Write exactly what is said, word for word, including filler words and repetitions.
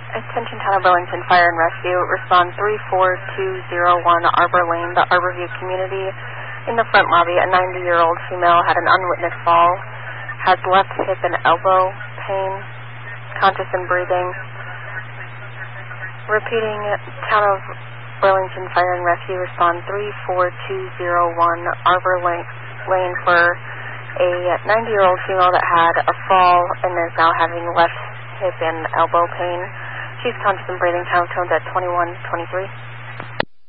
Attention Town of Burlington Fire and Rescue. Respond three four two zero one Arbor Lane, the Arborview community. In the front lobby, a ninety-year-old female had an unwitnessed fall, has left hip and elbow pain, conscious and breathing. Repeating, Town of Burlington Fire and Rescue. Respond three four two zero one Arbor Lane, Lane for a ninety-year-old female that had a fall and is now having left hip and elbow pain. She's conscious and breathing. Town of Tones at twenty-one twenty-three.